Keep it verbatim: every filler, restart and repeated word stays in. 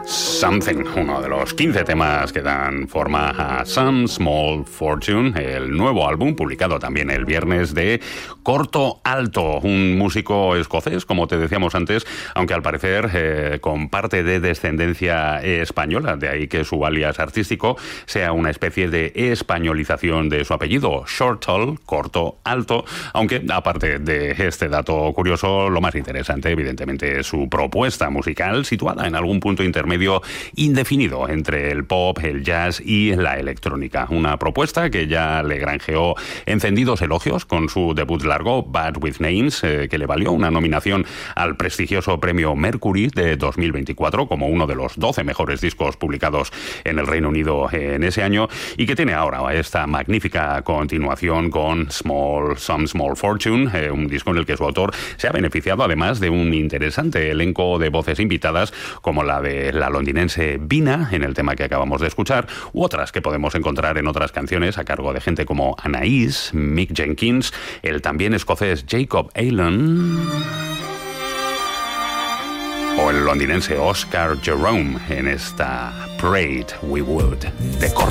Something, uno de los quince temas que dan forma a Some Small Fortune, el nuevo álbum publicado también el viernes de Corto Alto, un músico escocés, como te decíamos antes, aunque al parecer eh, con parte de descendencia española, de ahí que su alias artístico sea una especie de españolización de su apellido, Shortall, Corto Alto, aunque aparte de este dato curioso, lo más interesante evidentemente es su propuesta musical situada en algún punto intermedio indefinido entre el pop, el jazz y la electrónica. Una propuesta que ya le granjeó encendidos elogios con su debut largo Bad With Names, eh, que le valió una nominación al prestigioso premio Mercury de dos mil veinticuatro como uno de los doce mejores discos publicados en el Reino Unido en ese año, y que tiene ahora esta magnífica continuación con Small, Some Small Fortune, eh, un disco en el que su autor se ha beneficiado además de un interesante elenco de voces invitadas como la de la londinense Vina en el tema que acabamos de escuchar, u otras que podemos encontrar en otras canciones a cargo de gente como Anaïs, Mick Jenkins, el también escocés Jacob Aylan o el londinense Oscar Jerome en esta Prayed We Would de Corto.